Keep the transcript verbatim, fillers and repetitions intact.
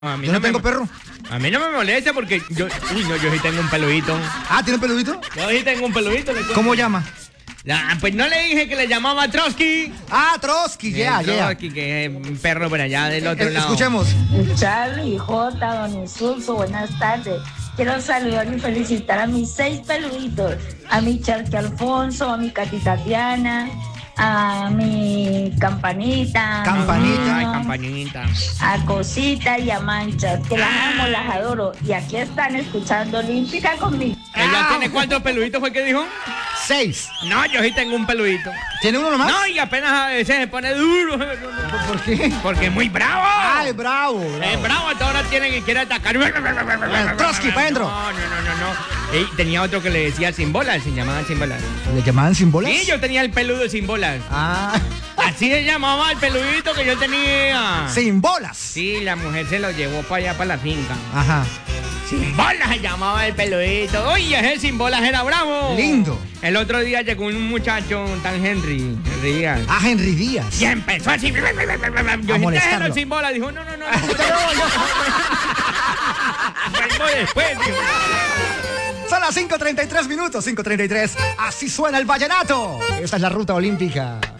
A mí Yo no, me- tengo perro. A mí no me molesta porque yo, uy, no, yo sí tengo un peludito. Ah, ¿tiene un peludito? Yo sí tengo un peludito. le cuento. ¿Cómo llama? Ah, pues no le dije que le llamaba Trotsky. Ah, Trotsky, ya, El ya. Trotsky, que es un perro por allá del otro Eh, lado. Escuchemos. Charlie, J, Don Insulso, buenas tardes. Quiero saludar y felicitar a mis seis peluditos. A mi Charqui Alfonso, a mi Katy Tatiana, a mi Campanita. Campanita. Ay, a campanita. A Cosita y a Manchas, que las amo, las adoro. Y aquí están escuchando Olímpica conmigo. ¿Ella Ah. tiene cuántos peluditos fue que dijo? Seis. No, yo sí tengo un peludito. ¿Tiene uno nomás? No, y apenas a veces se pone duro. ¿Por qué? Porque es muy bravo. Ay, bravo. bravo. Es bravo, hasta ahora tiene que quiere atacar. Trotsky, pa' dentro. No, no, no, no, no. Y tenía otro que le decía sin bolas, se llamaba sin bolas. ¿Le llamaban sin bolas? Sí, yo tenía el peludo sin bolas. Ah, Así se llamaba el peludito que yo tenía. sin bolas. Sí, la mujer se lo llevó para allá, para la finca. Ajá. Sin bolas se llamaba el peludito. Oye, ese sin bolas era bravo. Lindo. El otro día llegó un muchacho, un tal Henry, Henry Díaz. Ah, Henry Díaz. Y empezó así. Yo dije, molestarlo. déjalo sin bolas. Dijo, no, no, no. no, no. Vuelvo después, dijo. Son las cinco treinta y tres minutos, cinco treinta y tres. Así suena el vallenato. Esta es la ruta olímpica.